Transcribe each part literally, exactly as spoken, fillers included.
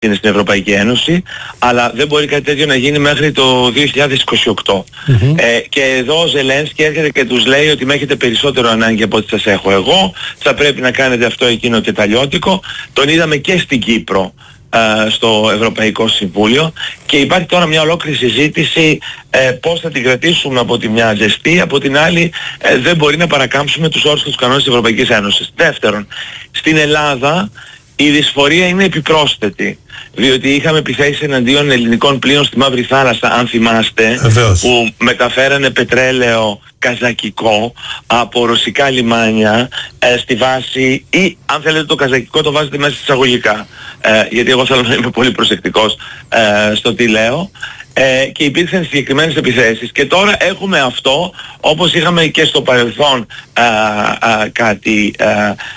είναι στην Ευρωπαϊκή Ένωση, αλλά δεν μπορεί κάτι τέτοιο να γίνει μέχρι το δύο χιλιάδες είκοσι οκτώ. Mm-hmm. Ε, και εδώ ο Ζελένσκι έρχεται και τους λέει ότι με έχετε περισσότερο ανάγκη από ό,τι σας έχω εγώ, θα πρέπει να κάνετε αυτό, εκείνο και ταλιώτικο. Τον είδαμε και στην Κύπρο ε, στο Ευρωπαϊκό Συμβούλιο και υπάρχει τώρα μια ολόκληρη συζήτηση ε, πώς θα την κρατήσουμε από τη μια ζεστή, από την άλλη ε, δεν μπορεί να παρακάμψουμε τους όρους και τους κανόνες της Ευρωπαϊκής Ένωσης. Δεύτερον, στην Ελλάδα η δυσφορία είναι επιπρόσθετη, διότι είχαμε επιθέσεις εναντίον ελληνικών πλοίων στη Μαύρη Θάλασσα, αν θυμάστε, Βεβαίως. που μεταφέρανε πετρέλαιο καζακικό από ρωσικά λιμάνια ε, στη βάση, ή αν θέλετε το καζακικό το βάζετε μέσα εισαγωγικά, ε, γιατί εγώ θέλω να είμαι πολύ προσεκτικός ε, στο τι λέω. Ε, και υπήρξαν συγκεκριμένες επιθέσεις και τώρα έχουμε αυτό, όπως είχαμε και στο παρελθόν α, α, κάτι α,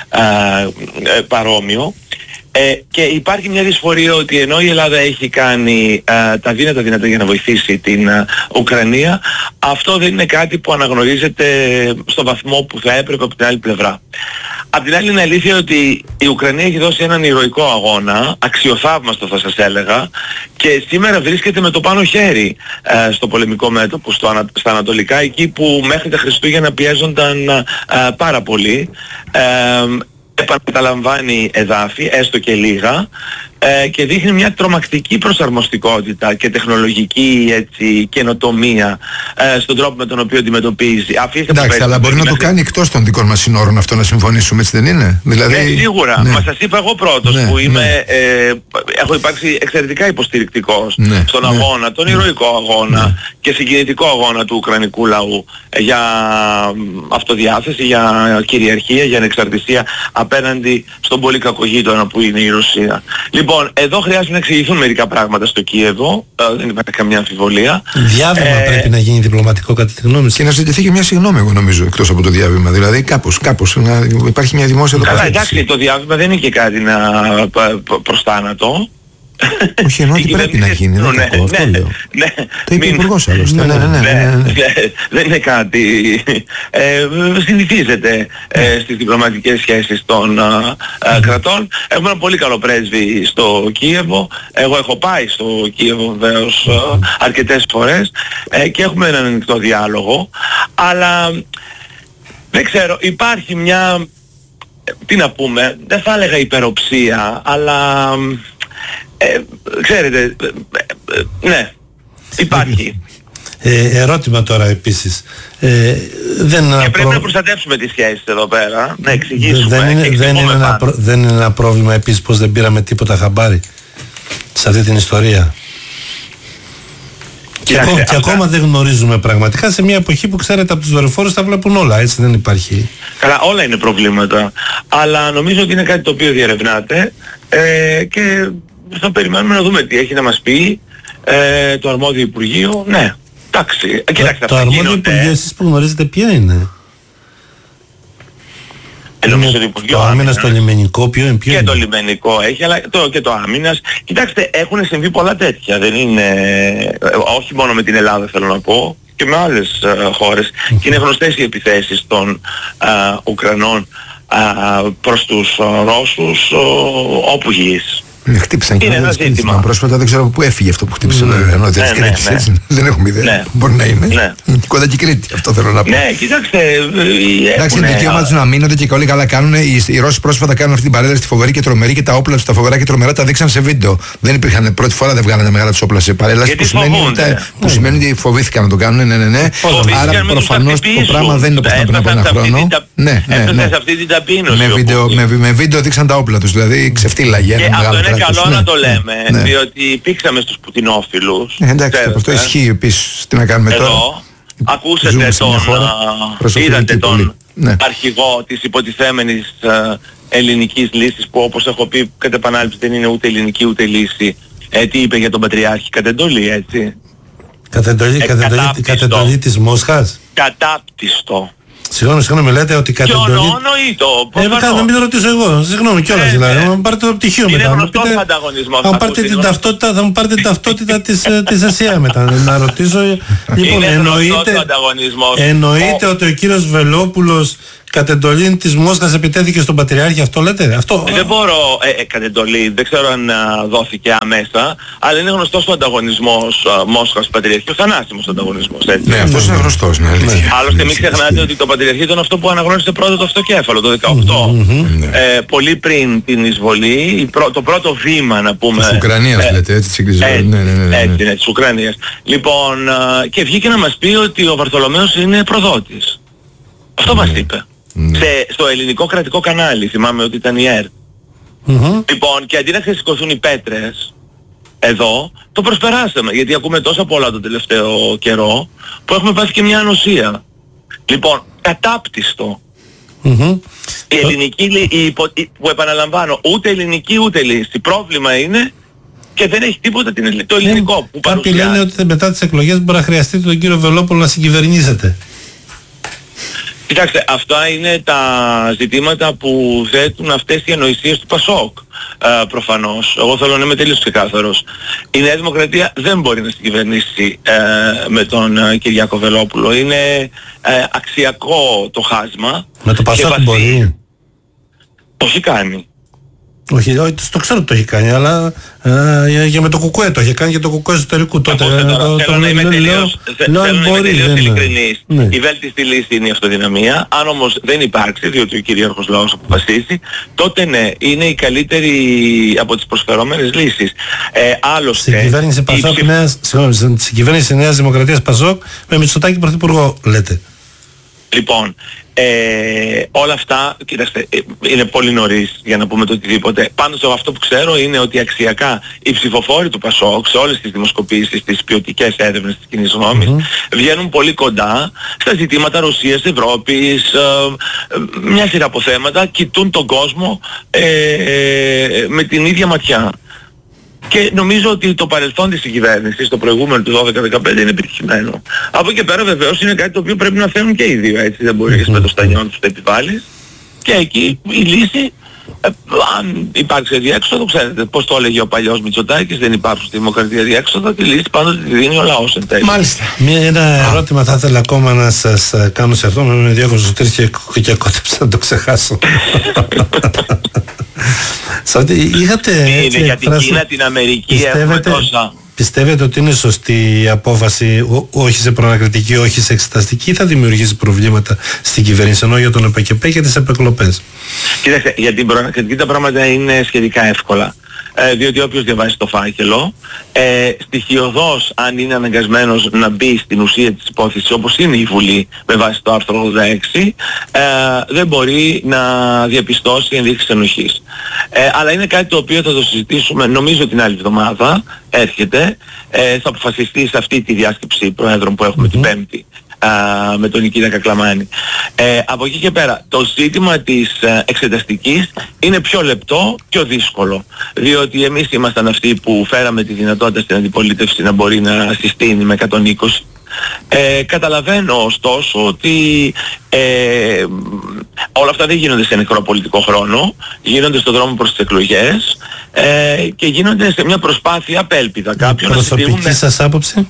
α, α, παρόμοιο. Ε, και υπάρχει μια δυσφορία ότι ενώ η Ελλάδα έχει κάνει α, τα δύνατα δυνατά για να βοηθήσει την α, Ουκρανία, αυτό δεν είναι κάτι που αναγνωρίζεται στο βαθμό που θα έπρεπε από την άλλη πλευρά. Απ' την άλλη είναι αλήθεια ότι η Ουκρανία έχει δώσει έναν ηρωικό αγώνα, αξιοθαύμαστο θα σας έλεγα, και σήμερα βρίσκεται με το πάνω χέρι ε, στο πολεμικό μέτωπο, στο ανα, στα ανατολικά, εκεί που μέχρι τα Χριστούγεννα πιέζονταν ε, πάρα πολύ. Ε, επαναλαμβάνει εδάφη, έστω και λίγα, ε, και δείχνει μια τρομακτική προσαρμοστικότητα και τεχνολογική έτσι, καινοτομία ε, στον τρόπο με τον οποίο αντιμετωπίζει. Αφήστε Εντάξει, που αλλά μπορεί να μέχρι... το κάνει εκτός των δικών μας συνόρων αυτό, να συμφωνήσουμε, έτσι δεν είναι? Δηλαδή... Ναι, σίγουρα. Ναι. Μα σας είπα εγώ πρώτος, ναι, που είμαι, ναι. ε, έχω υπάρξει εξαιρετικά υποστηρικτικός, ναι, στον, ναι, αγώνα, τον ηρωικό αγώνα, ναι, και συγκινητικό αγώνα του ουκρανικού λαού για αυτοδιάθεση, για κυριαρχία, για ανεξαρτησία απέναντι στον πολύ κακογείτονα που είναι η Ρωσία. Λοιπόν, εδώ χρειάζεται να εξηγηθούν μερικά πράγματα στο Κίεβο, ε, δεν υπάρχει καμία αμφιβολία. Διάβημα ε, πρέπει να γίνει διπλωματικό κατά τη γνώμη σας. Και να ζητηθεί και μια συγγνώμη, εγώ νομίζω, εκτός από το διάβημα. Δηλαδή κάπως, κάπως να υπάρχει μια δημόσια τοποθέτηση. Καλά, εντάξει, το διάβημα δεν είναι και κάτι να προς θάνατο. Όχι, εννοώ ότι πρέπει να γίνει. Δεν είναι κακό, αυτό λέω. Το είπε ο Υπουργός άλλωστε. Δεν είναι κάτι. Συνηθίζεται στις διπλωματικές σχέσεις των κρατών. Έχουμε ένα πολύ καλό πρέσβη στο Κίεβο. Εγώ έχω πάει στο Κίεβο βεβαίως αρκετές φορές και έχουμε έναν ανοιχτό διάλογο. Αλλά δεν ξέρω, υπάρχει μια, τι να πούμε, δεν θα έλεγα υπεροψία, αλλά Ε, ξέρετε, ε, ε, ναι, υπάρχει. Ε, ερώτημα τώρα επίσης. Ε, δεν και πρέπει προ... να προστατεύσουμε τις σχέσεις εδώ πέρα, να εξηγήσουμε. Δεν είναι, και δεν είναι, ένα, προ... δεν είναι ένα πρόβλημα επίσης πως δεν πήραμε τίποτα χαμπάρι σε αυτή την ιστορία. Και, Κοιτάξτε, ακόμα, και ακόμα δεν γνωρίζουμε πραγματικά σε μια εποχή που ξέρετε από τους δορυφόρους τα βλέπουν όλα, έτσι δεν υπάρχει. Καλά, όλα είναι προβλήματα. Αλλά νομίζω ότι είναι κάτι το οποίο διερευνάται ε, και θα περιμένουμε να δούμε τι έχει να μας πει ε, το αρμόδιο Υπουργείο. Ναι, εντάξει. Το, Κοιτάξτε, το αρμόδιο γίνονται... Υπουργείο εσείς που γνωρίζετε ποια είναι? Είναι το Υπουργείο το Άμυνας, το λιμενικό, ποιο είναι? Ποιο και είναι? το λιμενικό έχει, αλλά το, και το Άμυνας. Κοιτάξτε, έχουν συμβεί πολλά τέτοια. Δεν είναι, όχι μόνο με την Ελλάδα θέλω να πω, και με άλλες uh, χώρες. Mm-hmm. Και είναι γνωστές οι επιθέσεις των uh, Ουκρανών uh, προς τους uh, Ρώσους uh, όπου γης. Ναι, χτύπησαν και ένα ζήτημα. Πρόσφατα δεν ξέρω από πού έφυγε αυτό που χτύπησε. Ναι, ενώ δεν ναι, ναι, ναι. Δεν έχουμε ιδέα. Ναι. Μπορεί να είναι. Ναι. Κοντά και Κρήτη, αυτό θέλω να πω. Ναι, κοιτάξτε. Εντάξει, είναι δικαίωμα του να μείνονται και όλοι καλά κάνουν. Οι, οι Ρώσοι πρόσφατα κάνουν αυτή την παρέλαση τη φοβερή και τρομερή και τα όπλα του, τα φοβερά και τρομερά, τα δείξαν σε βίντεο. Δεν υπήρχαν, πρώτη φορά δεν βγάλανε μεγάλα του όπλα σε παρέλαση. Που σημαίνει, που σημαίνει ότι φοβήθηκαν να το κάνουν. Ναι, ναι, ναι. Άρα προφανώς το πράγμα δεν είναι όπως ήταν πριν από ένα χρόνο. Ναι, ναι. Με βίντεο δείξαν τα όπλα του, δηλαδή ξεφτύλαγε. Είναι καλό ναι, να το λέμε, ναι, διότι πήξαμε στους Πουτινόφιλους. Ε, εντάξει, ξέρετε, αυτό ισχύει επίσης. Τι να κάνουμε εδώ, τώρα. Ακούσατε τον, είδατε τον ναι. αρχηγό της υποτιθέμενης uh, ελληνικής λύσης που όπως έχω πει κατ' επανάληψη δεν είναι ούτε ελληνική ούτε λύση. Ε, τι είπε για τον Πατριάρχη, κατ' εντολή έτσι. Κατ' εντολή, ε, κατ' εντολή της Μόσχας. Κατάπτυστο. Συγγνώμη, συγγνώμη, λέτε ότι κατ' εντολή... Ποιο νοήτο, ε, να μην το ρωτήσω εγώ, συγγνώμη κιόλας ε, δηλαδή, ε, θα μου πάρετε το πτυχίο είναι μετά. Είναι γνωστός ο ανταγωνισμός. Θα μου πάρετε την ταυτότητα, θα μου πάρετε την ταυτότητα της, της ΕΣΥΑ μετά, να ρωτήσω. Λοιπόν, είναι εννοείται, ο ανταγωνισμός. εννοείται ο... ότι ο κύριος Βελόπουλος κατ' εντολή της Μόσχας επιτέθηκε στον Πατριάρχη, αυτό λέτε? Αυτό... Δεν μπορώ, ε, ε, κατ' εντολή, δεν ξέρω αν α, δόθηκε άμεσα, αλλά είναι γνωστός ο ανταγωνισμός Μόσχας-Πατριαρχείου, θανάσιμος ανταγωνισμός, έτσι. Ναι, αυτός είναι γνωστός, ναι, αλήθεια. Ναι. Άλλωστε μην ξεχνάτε ότι το Πατριαρχείο ήταν αυτό που αναγνώρισε πρώτα το αυτοκέφαλο, το δεκαοκτώ. Mm-hmm. Ε, πολύ πριν την εισβολή, το πρώτο βήμα, να πούμε... Της Ουκρανίας, ε, λέτε, έτσι, συγκριζόταν. Έτσι, ναι, ναι, ναι, ναι. έτσι, ναι, της Ουκρανίας. Λοιπόν, α, και βγήκε να μας πει ότι ο Βαρθολομαίος είναι προδότης. Αυτό μας είπε. Mm. Σε, στο ελληνικό κρατικό κανάλι, θυμάμαι ότι ήταν η ΕΡΤ. Mm-hmm. Λοιπόν, και αντί να ξεσηκωθούν οι πέτρες εδώ, το προσπεράσαμε, γιατί ακούμε τόσα πολλά τον τελευταίο καιρό που έχουμε πάθει και μια ανοσία. Λοιπόν, κατάπτυστο. Mm-hmm. Η ελληνική, η, η, που επαναλαμβάνω, ούτε ελληνική ούτε λύση. Πρόβλημα είναι και δεν έχει τίποτα την, το ελληνικό. Mm. Που κάποιοι λένε ότι μετά τις εκλογές μπορεί να χρειαστεί τον κύριο Βελόπουλο να συγκυβερνήσετε. Κοιτάξτε, αυτά είναι τα ζητήματα που θέτουν αυτές οι ανοησίες του Πασόκ, ε, προφανώς. Εγώ θέλω να είμαι τελείως ξεκάθαρος. Η Νέα Δημοκρατία δεν μπορεί να συγκυβερνήσει ε, με τον ε, Κυριάκο Βελόπουλο. Είναι ε, αξιακό το χάσμα. Με το Πασόκ μπορεί. Το έχει κάνει. Όχι, όχι, το ξέρω ότι το έχει κάνει, αλλά ε, για με το κουκουέ το είχε κάνει, και το κουκουέ εσωτερικού τότε. Θέλω να είμαι τελείως ειλικρινής. Η βέλτιστη λύση είναι η αυτοδυναμία. Αν όμως δεν υπάρξει, διότι ο κυρίαρχος λαός αποφασίσει, τότε ναι, είναι η καλύτερη από τις προσφερόμενες λύσεις. Ε, άλλωστε... Στην κυβέρνηση Πασόκ, ψηφ... νέας, συγγνώμη, στην κυβέρνηση Νέας Δημοκρατίας Πασόκ με Μητσοτάκη πρωθυπουργό, λέτε. Λοιπόν, ε, όλα αυτά, κοίταξτε, είναι πολύ νωρίς για να πούμε το οτιδήποτε. Πάντως αυτό που ξέρω είναι ότι αξιακά οι ψηφοφόροι του Πασόκ σε όλες τις δημοσκοπήσεις, τις ποιοτικές έρευνες της κοινής γνώμης, mm-hmm. βγαίνουν πολύ κοντά στα ζητήματα Ρωσίας, Ευρώπης, ε, ε, μια σειρά από θέματα, κοιτούν τον κόσμο ε, ε, με την ίδια ματιά. Και νομίζω ότι το παρελθόν της κυβέρνησης, το προηγούμενο του δώδεκα δεκαπέντε, είναι επιτυχημένο. Από εκεί και πέρα βεβαίως είναι κάτι το οποίο πρέπει να θέλουν και οι δύο, έτσι, δεν μπορείς με το στανιόν τους το επιβάλλεις. Και εκεί η λύση, ε, αν υπάρξει διέξοδο, ξέρετε πώς το έλεγε ο παλιός Μητσοτάκης, δεν υπάρχουν στη δημοκρατία διέξοδο, τη λύση πάντοτε τη δίνει ο λαός εν τέλει. Μάλιστα. Μία, ένα ερώτημα θα ήθελα ακόμα να σας κάνω σε αυτό, με διόγκος στο τρεις και, και κότεψα να το ξεχάσω. Είχατε είναι για την Κίνα, την Αμερική, έχουμε τόσα. Πιστεύετε ότι είναι σωστή η απόφαση, ό, όχι σε προανακριτική, όχι σε εξεταστική, ή θα δημιουργήσει προβλήματα στην κυβέρνηση, ενώ για τον ΕΠΑΚΕΠΕ και τις επεκλοπές? Κοιτάξτε, για την προανακριτική τα πράγματα είναι σχετικά εύκολα. Ε, διότι όποιος διαβάσει το φάκελο, ε, στοιχειωδώς αν είναι αναγκασμένος να μπει στην ουσία της υπόθεσης, όπως είναι η Βουλή με βάση το άρθρο ογδόντα έξι, ε, δεν μπορεί να διαπιστώσει ενδείξεις ενοχής. Ε, αλλά είναι κάτι το οποίο θα το συζητήσουμε νομίζω την άλλη εβδομάδα, έρχεται, ε, θα αποφασιστεί σε αυτή τη διάσκεψη προέδρων που έχουμε mm-hmm. την Πέμπτη. Uh, με τον Νικήτα Κακλαμάνη. Ε, από εκεί και πέρα, το ζήτημα της uh, εξεταστικής είναι πιο λεπτό, πιο δύσκολο. Διότι εμείς ήμασταν αυτοί που φέραμε τη δυνατότητα στην αντιπολίτευση να μπορεί να συστήνει με εκατόν είκοσι. Ε, καταλαβαίνω ωστόσο ότι ε, όλα αυτά δεν γίνονται σε νεκρό πολιτικό χρόνο, γίνονται στον δρόμο προς τις εκλογές ε, και γίνονται σε μια προσπάθεια απέλπιδα κάποιον να συστήνουν... Προσωπική σας άποψη?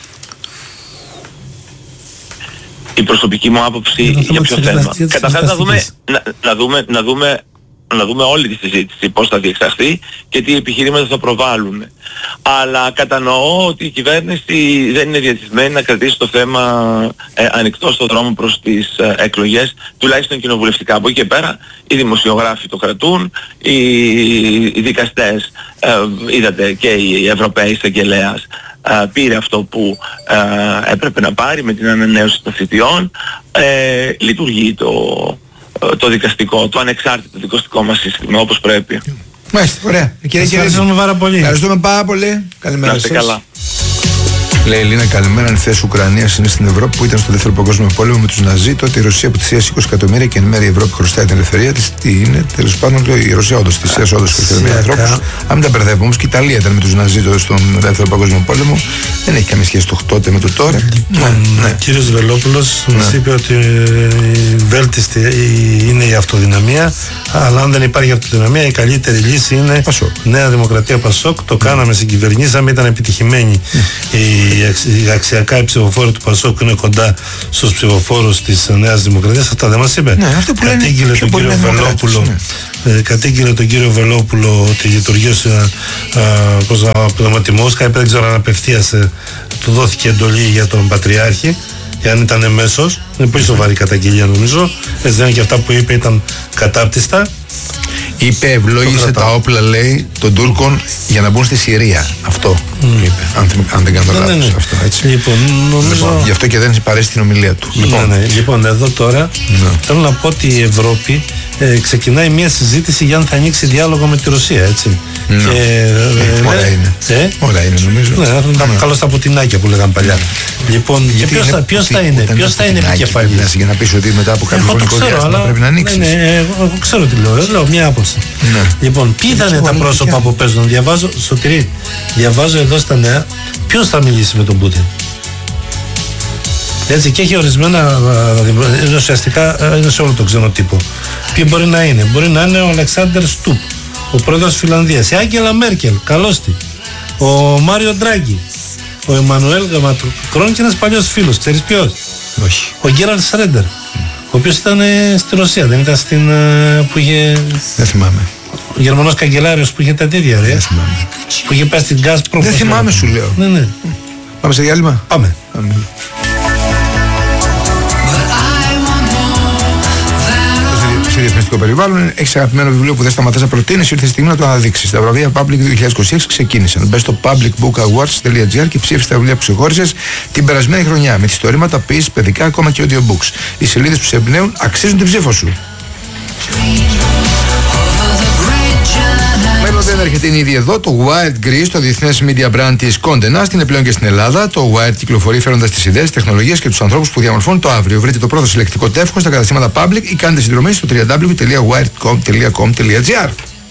Η προσωπική μου άποψη για, για ποιο θέμα? Καταρχάς να δούμε, να, να, δούμε, να, δούμε, να δούμε όλη τη συζήτηση, πώς θα διεξαχθεί και τι επιχειρήματα θα προβάλλουν. Αλλά κατανοώ ότι η κυβέρνηση δεν είναι διατεθειμένη να κρατήσει το θέμα ε, ανοιχτό στον δρόμο προς τις ε, εκλογές, τουλάχιστον κοινοβουλευτικά. Από εκεί και πέρα οι δημοσιογράφοι το κρατούν, οι, οι δικαστές, ε, είδατε και οι Ευρωπαίοι εισαγγελέας, Uh, πήρε αυτό που uh, έπρεπε να πάρει με την ανανέωση των θητιών. Ε, λειτουργεί το, το δικαστικό, το ανεξάρτητο δικαστικό μας σύστημα όπως πρέπει. Μάλιστα, ωραία. Κύριε, ευχαριστούμε πάρα πολύ. Ευχαριστούμε πάρα πολύ. Καλημέρα σας. Καλά. Λέει η Ελίνα, καλημέρα. Αν η θέση Ουκρανίας είναι στην Ευρώπη που ήταν στο δεύτερο παγκόσμιο πόλεμο με τους Ναζί, τότε η Ρωσία πλησίασε είκοσι εκατομμύρια και εν μέρει η Ευρώπη χρωστάει την ελευθερία της. Τι είναι, τέλος πάντων, η Ρωσία όντως θυσίασε όντως εκατομμύρια ανθρώπους. Αν μην τα μπερδεύουμε όμως, και η Ιταλία ήταν με τους Ναζί στον δεύτερο παγκόσμιο πόλεμο Δεν έχει καμία σχέση το τότε με το τώρα. Λοιπόν, ναι, ο κύριος Βελόπουλος ναι. μας είπε ότι η βέλτιστη είναι η αυτοδυναμία, αλλά αν δεν υπάρχει αυτοδυναμία η καλύτερη λύση είναι Πασόκ. Νέα Δημοκρατία Πασόκ. Το mm. κάναμε, συγκυβερνήσαμε, ήταν επιτυχημένοι. Mm. Οι αξιακά οι ψηφοφόροι του Πασόκ είναι κοντά στους ψηφοφόρους της Νέας Δημοκρατίας. Αυτά δεν μας είπε. Ναι, αυτό που κατήγγειλε τον κύριο Βελόπουλο ναι. κατήγγειλε τον κύριο Βελόπουλο ότι λειτουργήσε από τη Μόσχα. Δεν ξέρω αν απευθείας του δόθηκε εντολή για τον Πατριάρχη, και αν ήταν μέσος. Είναι πολύ σοβαρή καταγγελία νομίζω. Έτσι δεν είναι, και αυτά που είπε ήταν κατάπτυστα. Είπε ευλόγησε τα όπλα, λέει, των Τούρκων για να μπουν στη Συρία. Αυτό mm. είπε. Αν, αν δεν κάνω λάθος ναι, ναι. αυτό, έτσι. Λοιπόν, νομίζω... λοιπόν, γι' αυτό και δεν παρέσει την ομιλία του. Ναι, λοιπόν, ναι. λοιπόν εδώ τώρα ναι. θέλω να πω ότι η Ευρώπη ε, ξεκινάει μια συζήτηση για αν θα ανοίξει διάλογο με τη Ρωσία, έτσι. Ναι. Και, ε, ε, ωραία είναι. Ε? Ωραία είναι νομίζω. Ναι, ναι. καλώς τα ποτινάκια που λέγαν παλιά. Mm. Λοιπόν, και ποιος, είναι, θα, ποιος θα είναι, ποιος θα είναι επικεφαλής. Για να πεις ότι μετά από κάποιο χρονικό διάστημα πρέπει να ανοίξεις. Ναι, ναι, εγώ ξέρω τι λέω, λέω μια άποψη. Ναι. Λοιπόν, ποιοι θα είναι τα πρόσωπα που παίζουν. Διαβάζω, Σωτηρή, διαβάζω εδώ στα νέα ποιος θα μιλήσει με τον Πούτιν. Έτσι, και έχει ορισμένα, είναι ουσιαστικά είναι σε όλο τον ξένο τύπο. Ποιοι μπορεί να είναι. Μπορεί να είναι ο Αλεξάντερ Στουπ, ο πρόεδρος της Φιλανδίας, η Άγγελα Μέρκελ, καλώς τη, ο Μάριο Ντράγκη, ο Εμμανουέλ Μακρόν και ένας παλιός φίλος, ξέρεις ποιος? Όχι. Ο Γκέραλτ Σρέντερ, ο οποίος ήταν στη Ρωσία, δεν ήταν στην, που είχε... Δεν θυμάμαι. Ο Γερμανός καγκελάριος που είχε τα τέτοια, ρε. Δεν θυμάμαι. Που είχε πάει στην Gazprom. Δεν θυμάμαι, σου λέω. Ναι, ναι. Πάμε σε διάλειμμα. Πάμε. Πάμε. Σε διαφημιστικό περιβάλλον, έχει αγαπημένο βιβλίο που δεν σταματάς να προτείνεις, ήρθε η στιγμή να το αναδείξεις. Τα βραβεία Public δύο χιλιάδες είκοσι έξι ξεκίνησαν. Μπες στο public book awards τελεία gr και ψήφισε τα βιβλία που ξεχώρισες την περασμένη χρονιά με ιστορήματα, ποίησεις, παιδικά, ακόμα και audiobooks. Οι σελίδες που σε εμπνέουν αξίζουν την ψήφο σου. Μέλλον δεν έρχεται, είναι ήδη εδώ. Το Wired Greece, το διεθνές media brand της Condé Nast, είναι πλέον και στην Ελλάδα. Το Wired κυκλοφορεί φέροντας τις ιδέες, τεχνολογίες και τους ανθρώπους που διαμορφώνουν το αύριο. Βρείτε το πρώτο συλλεκτικό τεύχος στα καταστήματα Public ή κάντε συνδρομή στο double-u double-u double-u τελεία wired com τελεία com τελεία gr.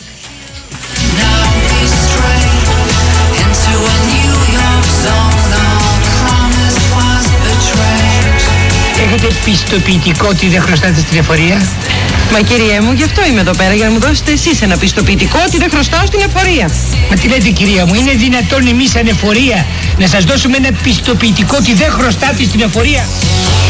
Έχετε πιστοποιητικό ότι δεν χρωστάτε στην εφορία? Μα κυριέ μου, γι' αυτό είμαι εδώ πέρα, για να μου δώσετε εσείς ένα πιστοποιητικό ότι δεν χρωστάω στην εφορία. Μα τι λέτε κυρία μου, είναι δυνατόν εμείς σαν εφορία να σας δώσουμε ένα πιστοποιητικό ότι δεν χρωστάτε στην εφορία?